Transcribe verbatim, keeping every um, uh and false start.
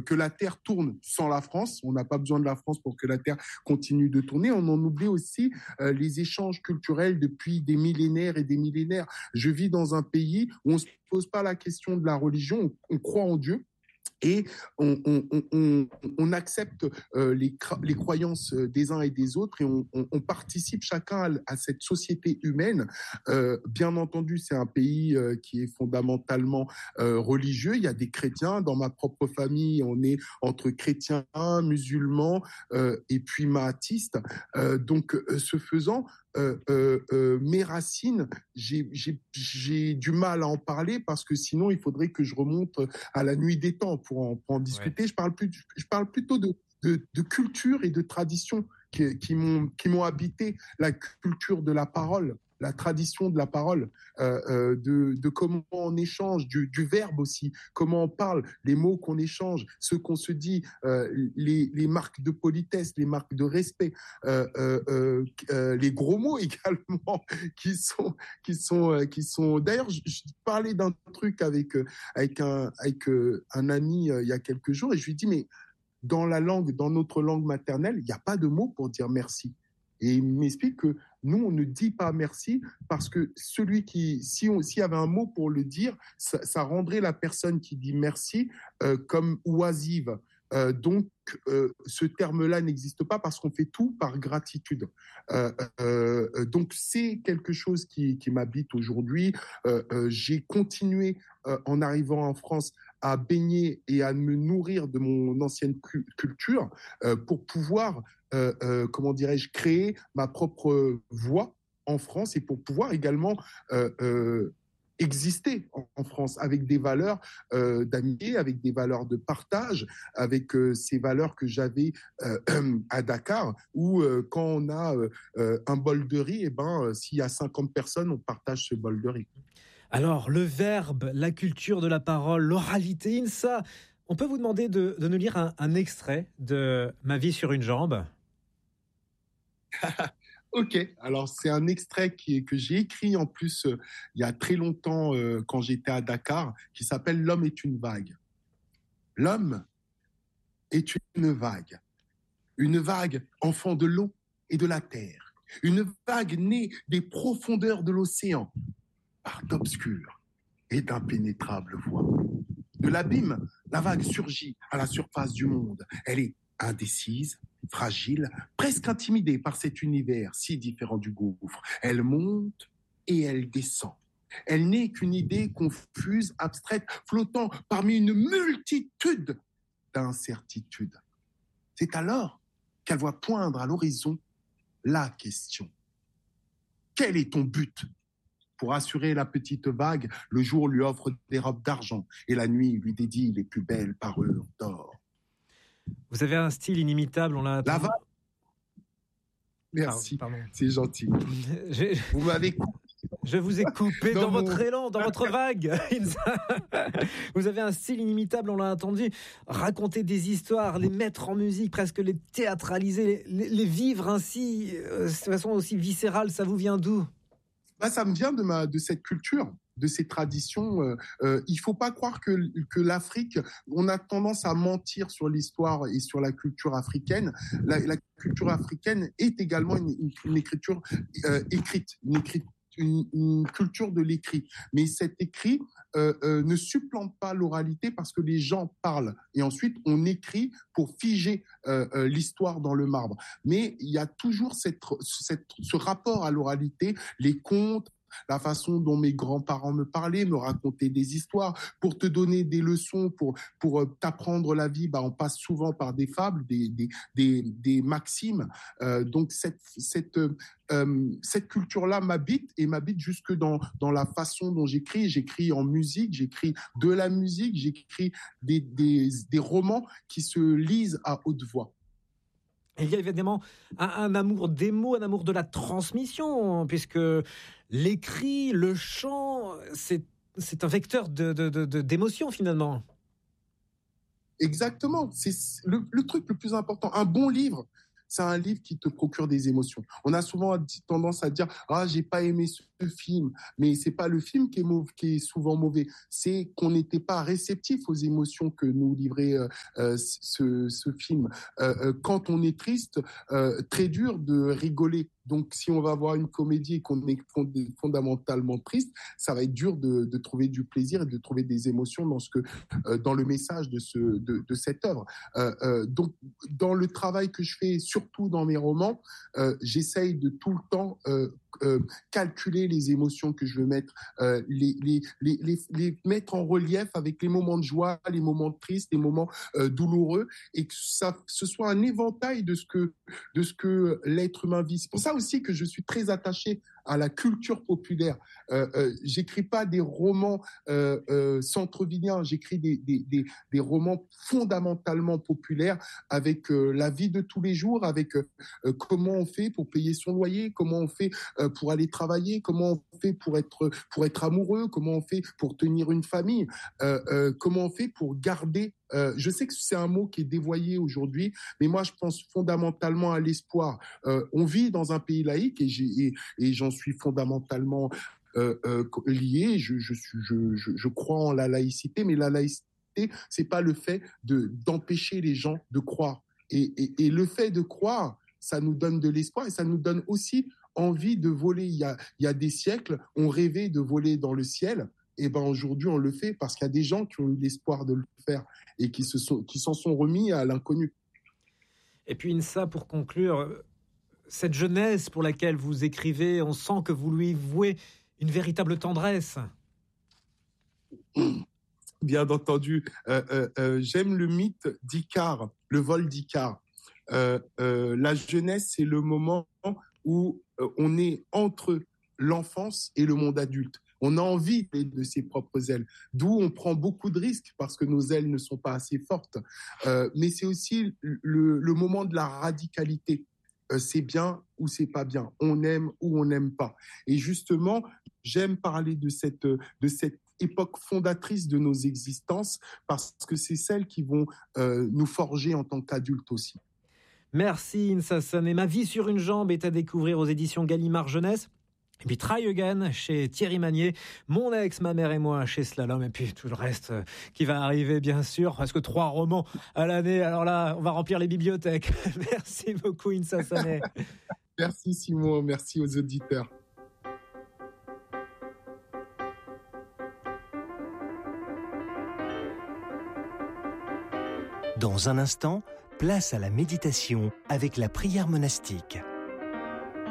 que la Terre tourne sans la France. On n'a pas besoin de la France pour que la Terre continue de tourner. On en oublie aussi euh, les échanges culturels depuis des millénaires et des millénaires. Je vis dans un pays où on se pose pas la question de la religion, on, on croit en Dieu. Et on, on, on, on accepte euh, les, les croyances des uns et des autres et on, on, on participe chacun à, à cette société humaine. Euh, bien entendu, c'est un pays euh, qui est fondamentalement euh, religieux. Il y a des chrétiens. Dans ma propre famille, on est entre chrétiens, musulmans euh, et puis mahatistes. Euh, donc, euh, ce faisant, Euh, euh, euh, mes racines, j'ai, j'ai, j'ai du mal à en parler parce que sinon il faudrait que je remonte à la nuit des temps pour en, pour en discuter. Ouais. Je parle plus, je parle plutôt de, de, de culture et de tradition qui, qui m'ont, qui m'ont habité, la culture de la parole, la tradition de la parole, euh, euh, de, de comment on échange, du, du verbe aussi, comment on parle, les mots qu'on échange, ce qu'on se dit, euh, les, les marques de politesse, les marques de respect, euh, euh, euh, euh, les gros mots également qui sont, qui sont, euh, qui sont. D'ailleurs, je, je parlais d'un truc avec euh, avec un avec euh, un ami euh, il y a quelques jours et je lui dis mais dans la langue, dans notre langue maternelle, il n'y a pas de mot pour dire merci. Et il m'explique que nous, on ne dit pas merci parce que celui qui, si on, s'il y avait un mot pour le dire, ça, ça rendrait la personne qui dit merci euh, comme oisive. Euh, donc, euh, ce terme-là n'existe pas parce qu'on fait tout par gratitude. Euh, euh, donc, c'est quelque chose qui, qui m'habite aujourd'hui. Euh, euh, j'ai continué, euh, en arrivant en France, à baigner et à me nourrir de mon ancienne cu- culture euh, pour pouvoir, euh, euh, comment dirais-je, créer ma propre voix en France et pour pouvoir également euh, euh, exister en, en France avec des valeurs euh, d'amitié, avec des valeurs de partage, avec euh, ces valeurs que j'avais euh, à Dakar, où euh, quand on a euh, un bol de riz, et ben euh, s'il y a cinquante personnes, on partage ce bol de riz. Alors, le verbe, la culture de la parole, l'oralité, Insa, on peut vous demander de, de nous lire un, un extrait de Ma vie sur une jambe? Ok, alors c'est un extrait qui, que j'ai écrit en plus euh, il y a très longtemps euh, quand j'étais à Dakar, qui s'appelle « L'homme est une vague ». L'homme est une vague, une vague enfant de l'eau et de la terre, une vague née des profondeurs de l'océan, par d'obscures et d'impénétrables voies. De l'abîme, la vague surgit à la surface du monde. Elle est indécise, fragile, presque intimidée par cet univers si différent du gouffre. Elle monte et elle descend. Elle n'est qu'une idée confuse, abstraite, flottant parmi une multitude d'incertitudes. C'est alors qu'elle voit poindre à l'horizon la question. Quel est ton but ? Pour assurer la petite vague, le jour lui offre des robes d'argent et la nuit lui dédie les plus belles parures d'or. Vous avez un style inimitable, on l'a La entendu. vague. Merci, Pardon. c'est gentil. J'ai... Vous m'avez coupé. Je vous ai coupé dans, dans mon... votre élan, dans votre vague. Vous avez un style inimitable, on l'a entendu. Raconter des histoires, les mettre en musique, presque les théâtraliser, les, les vivre ainsi, euh, de façon aussi viscérale, ça vous vient d'où ? Bah, ça me vient de, ma, de cette culture, de ces traditions. Euh, euh, il faut pas croire que, que l'Afrique, on a tendance à mentir sur l'histoire et sur la culture africaine. La, la culture africaine est également une, une, une écriture euh, écrite, une écriture. Une, une culture de l'écrit. Mais cet écrit euh, euh, ne supplante pas l'oralité parce que les gens parlent et ensuite on écrit pour figer euh, euh, l'histoire dans le marbre. Mais il y a toujours cette, cette, ce rapport à l'oralité, les contes, la façon dont mes grands-parents me parlaient, me racontaient des histoires, pour te donner des leçons, pour pour t'apprendre la vie, bah on passe souvent par des fables, des des des, des maximes. Euh, donc cette cette euh, cette culture-là m'habite et m'habite jusque dans dans la façon dont j'écris. J'écris en musique, j'écris de la musique, j'écris des des des romans qui se lisent à haute voix. Il y a évidemment un, un amour des mots, un amour de la transmission, puisque l'écrit, le chant, c'est, c'est un vecteur de, de, de, de, d'émotion finalement. Exactement, c'est le, le truc le plus important. Un bon livre, c'est un livre qui te procure des émotions. On a souvent tendance à dire « Ah, j'ai pas aimé ce film », mais c'est pas le film qui est, mauvais, qui est souvent mauvais, c'est qu'on n'était pas réceptif aux émotions que nous livrait euh, euh, ce, ce film. Euh, euh, quand on est triste, euh, très dur de rigoler. Donc, si on va voir une comédie et qu'on est fondamentalement triste, ça va être dur de, de trouver du plaisir et de trouver des émotions dans, ce que, euh, dans le message de, ce, de, de cette œuvre. Euh, euh, donc, dans le travail que je fais, surtout dans mes romans, euh, j'essaye de tout le temps euh, euh, calculer les émotions que je veux mettre, euh, les, les, les, les, les mettre en relief avec les moments de joie, les moments tristes, les moments euh, douloureux, et que ça, ce soit un éventail de ce que, de ce que l'être humain vit. C'est pour ça aussi que je suis très attaché à la culture populaire. Euh, euh, j'écris pas des romans euh, euh, centre-villiens, j'écris des, des, des, des romans fondamentalement populaires avec euh, la vie de tous les jours, avec euh, comment on fait pour payer son loyer, comment on fait euh, pour aller travailler, comment on fait pour être, pour être amoureux, comment on fait pour tenir une famille, euh, euh, comment on fait pour garder. Euh, je sais que c'est un mot qui est dévoyé aujourd'hui, mais moi je pense fondamentalement à l'espoir. Euh, on vit dans un pays laïque et, j'ai, et, et j'en suis fondamentalement euh, euh, lié. Je, je, suis, je, je, je crois en la laïcité, mais la laïcité, c'est pas le fait de, d'empêcher les gens de croire. Et, et, et le fait de croire, ça nous donne de l'espoir et ça nous donne aussi envie de voler. Il y a, il y a des siècles, on rêvait de voler dans le ciel. Et ben aujourd'hui, on le fait parce qu'il y a des gens qui ont eu l'espoir de le faire et qui, se sont, qui s'en sont remis à l'inconnu. Et puis Insa, pour conclure, cette jeunesse pour laquelle vous écrivez, on sent que vous lui vouez une véritable tendresse. Bien entendu, euh, euh, euh, j'aime le mythe d'Icare, le vol d'Icare. Euh, euh, la jeunesse, c'est le moment où euh, on est entre l'enfance et le monde adulte. On a envie de ses propres ailes, d'où on prend beaucoup de risques parce que nos ailes ne sont pas assez fortes. Euh, mais c'est aussi le, le moment de la radicalité. Euh, c'est bien ou c'est pas bien. On aime ou on n'aime pas. Et justement, j'aime parler de cette, de cette époque fondatrice de nos existences parce que c'est celles qui vont euh, nous forger en tant qu'adultes aussi. Merci Insa Sané. Ma vie sur une jambe est à découvrir aux éditions Gallimard Jeunesse. Et puis Try Again chez Thierry Magnier, Mon ex, ma mère et moi chez Slalom, et puis tout le reste qui va arriver bien sûr, parce que trois romans à l'année, alors là on va remplir les bibliothèques. Merci beaucoup Insa Sané. Merci Simon, merci aux auditeurs. Dans un instant, place à la méditation avec la prière monastique.